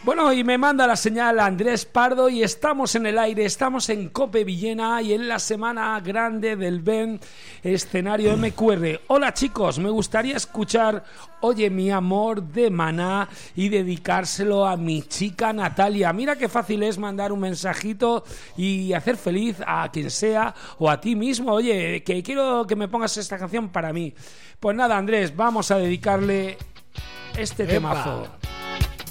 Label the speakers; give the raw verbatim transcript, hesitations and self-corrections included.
Speaker 1: Bueno, y me manda la señal Andrés Pardo y estamos en el aire, estamos en Cope Villena y en la semana grande del B E M escenario M Q R. Hola chicos, me gustaría escuchar Oye mi amor de Maná y dedicárselo a mi chica Natalia. Mira qué fácil es mandar un mensajito y hacer feliz a quien sea o a ti mismo. Oye, que quiero que me pongas esta canción para mí. Pues nada, Andrés, vamos a dedicarle este
Speaker 2: ¡Epa!
Speaker 1: temazo.